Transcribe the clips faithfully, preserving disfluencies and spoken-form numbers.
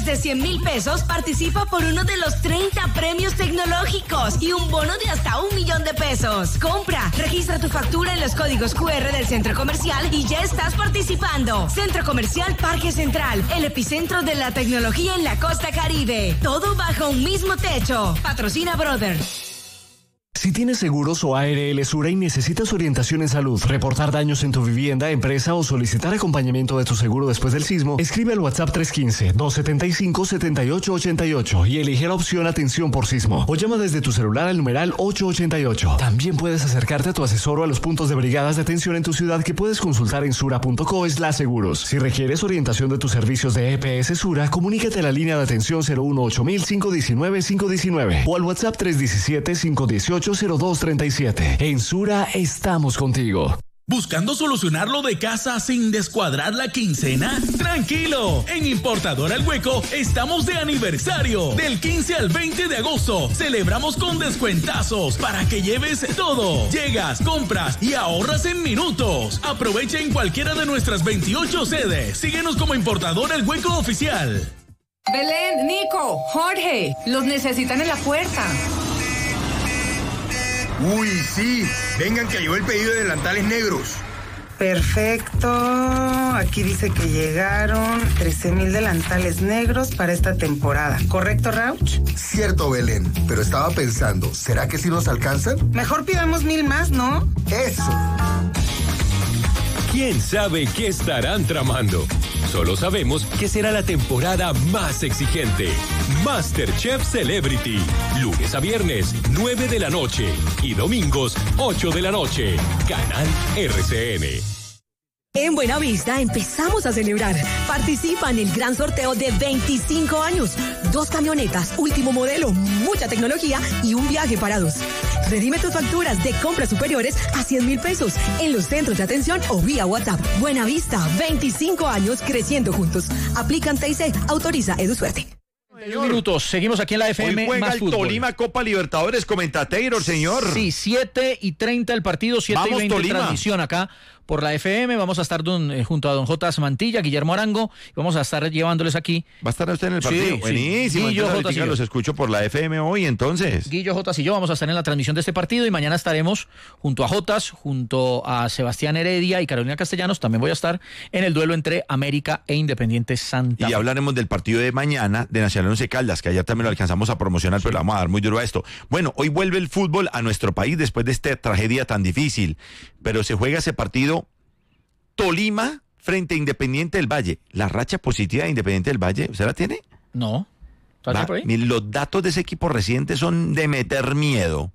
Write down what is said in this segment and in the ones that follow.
desde cien mil pesos, participa por uno de los treinta premios tecnológicos y un bono de hasta un millón de pesos. Compra, registra tu factura en los códigos cu erre del centro comercial y ya estás participando. Centro Comercial Parque Central, el epicentro de la tecnología en la costa Caribe. Todo bajo un mismo techo. Patrocina Brothers. Si tienes seguros o A R L Sura y necesitas orientación en salud, reportar daños en tu vivienda, empresa o solicitar acompañamiento de tu seguro después del sismo, escribe al WhatsApp tres uno cinco, dos siete cinco, siete ocho ocho ocho y elige la opción Atención por Sismo. O llama desde tu celular al numeral ocho ocho ocho. También puedes acercarte a tu asesor o a los puntos de brigadas de atención en tu ciudad que puedes consultar en sura punto co slash seguros. Si requieres orientación de tus servicios de E P S Sura, comunícate a la línea de atención cero uno ocho mil, cinco uno nueve, cinco uno nueve o al WhatsApp tres uno siete, cinco uno ocho, cero dos tres siete. En Sura estamos contigo. ¿Buscando solucionar lo de casa sin descuadrar la quincena? ¡Tranquilo! En Importadora El Hueco estamos de aniversario. Del quince al veinte de agosto celebramos con descuentazos para que lleves todo. Llegas, compras y ahorras en minutos. Aprovecha en cualquiera de nuestras veintiocho sedes. Síguenos como Importadora El Hueco Oficial. Belén, Nico, Jorge, los necesitan en la puerta. Uy, sí. Vengan que llegó el pedido de delantales negros. Perfecto. Aquí dice que llegaron trece mil delantales negros para esta temporada. ¿Correcto, Rauch? Cierto, Belén. Pero estaba pensando, ¿será que sí nos alcanzan? Mejor pidamos mil más, ¿no? Eso. ¿Quién sabe qué estarán tramando? Solo sabemos que será la temporada más exigente. MasterChef Celebrity. Lunes a viernes, nueve de la noche. Y domingos, ocho de la noche. Canal R C N. En Buenavista empezamos a celebrar. Participa en el gran sorteo de veinticinco años. Dos camionetas, último modelo, mucha tecnología y un viaje para dos. Redime tus facturas de compras superiores a cien mil pesos en los centros de atención o vía WhatsApp. Buenavista, veinticinco años creciendo juntos. Aplican T I C, autoriza EduSuerte. Minutos, seguimos aquí en la F M. Hoy juega más el fútbol. Tolima Copa Libertadores, comenta Taylor, señor. Sí, siete y treinta el partido, siete y veinte transmisión acá por la F M. Vamos a estar don, eh, junto a don J. Mantilla, Guillermo Arango, y vamos a estar llevándoles aquí. ¿Va a estar usted en el partido? Sí, buenísimo. Sí. Guillo, entonces, J. los escucho por la F M hoy, entonces. Guillo, J. y yo vamos a estar en la transmisión de este partido y mañana estaremos junto a Jotas, junto a Sebastián Heredia y Carolina Castellanos. También voy a estar en el duelo entre América e Independiente Santa Fe. Y hablaremos del partido de mañana de Nacional Once Caldas, que ayer también lo alcanzamos a promocionar, pero le vamos a dar muy duro a esto. Bueno, hoy vuelve el fútbol a nuestro país después de esta tragedia tan difícil, pero se juega ese partido Tolima frente a Independiente del Valle. La racha positiva de Independiente del Valle, ¿usted la tiene? No. Va, por ahí? Los datos de ese equipo reciente son de meter miedo.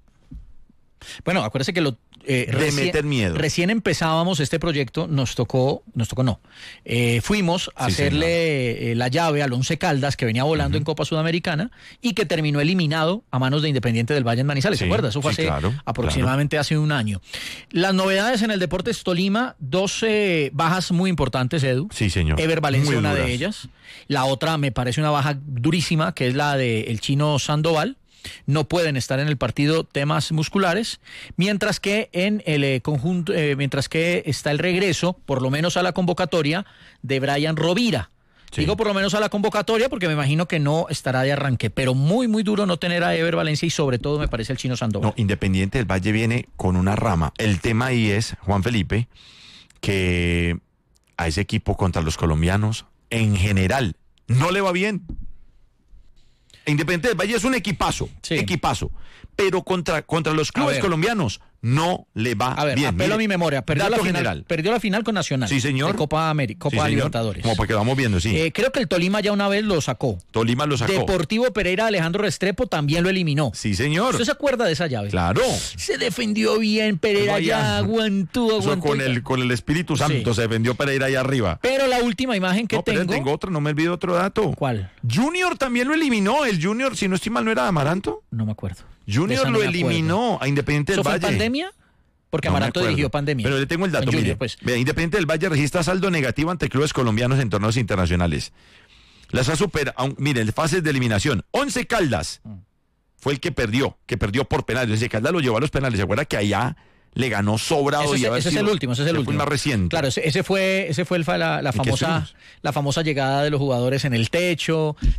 Bueno, acuérdese que lo eh, de recién, meter miedo. Recién empezábamos este proyecto, nos tocó, nos tocó no, eh, fuimos a Sí, hacerle eh, la llave al Once Caldas, que venía volando uh-huh. en Copa Sudamericana y que terminó eliminado a manos de Independiente del Valle en Manizales, sí, ¿se acuerda? Eso fue sí, hace claro, aproximadamente claro. hace un año. Las novedades en el Deportes Tolima, dos eh, bajas muy importantes, Edu. Sí, señor. Ever Valencia, Muy una duras. de ellas. La otra me parece una baja durísima, que es la del chino Sandoval. No pueden estar en el partido temas musculares, mientras que en el eh, conjunto, eh, mientras que está el regreso, por lo menos a la convocatoria, de Brian Rovira. Sí. Digo por lo menos a la convocatoria porque me imagino que no estará de arranque, pero muy muy duro no tener a Ever Valencia y sobre todo me parece el chino Sandoval. No, Independiente del Valle viene con una rama. El tema ahí es, Juan Felipe, que a ese equipo contra los colombianos, en general, no le va bien. Independiente del Valle es un equipazo, sí. equipazo, pero contra, contra los clubes colombianos no le va a ver, bien. Apelo Mire, a mi memoria, perdió la, final, general. perdió la final con Nacional. Sí, señor. De Copa América, Copa sí, señor. Libertadores. Como porque vamos viendo, sí. Eh, creo que el Tolima ya una vez lo sacó. Tolima lo sacó. Deportivo Pereira Alejandro Restrepo también lo eliminó. Sí, señor. ¿Usted se acuerda de esa llave? Claro. Se defendió bien, Pereira ya aguantó, aguantó. Eso con el, con el Espíritu Santo sí. se defendió Pereira allá arriba. Pero la última imagen que no, tengo... pero tengo otra, no me olvido otro dato. ¿Cuál? Junior también lo eliminó. El Junior, si no estoy mal, ¿no era Amaranto? No me acuerdo. Junior no lo eliminó a Independiente del ¿Eso Valle. fue pandemia? Porque no Amaranto dirigió pandemia. Pero le tengo el dato, Junior, mire. Pues. Vea, Independiente del Valle registra saldo negativo ante clubes colombianos en torneos internacionales. Las ha superado, miren, fases de eliminación. Once Caldas mm. fue el que perdió, que perdió por penales. Once Caldas lo llevó a los penales. ¿Se acuerda que allá le ganó sobrado? Ese, y ese es el último, ese es el último. Fue el más reciente. Claro, ese, ese fue, ese fue el, la, la famosa, la famosa llegada de los jugadores en el techo.